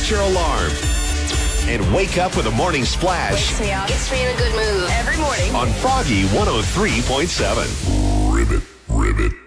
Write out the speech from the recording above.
set your alarm. And wake up with a morning splash. Wakes me up. Gets me in a good mood. Every morning. On Froggy 103.7. Ribbit, ribbit.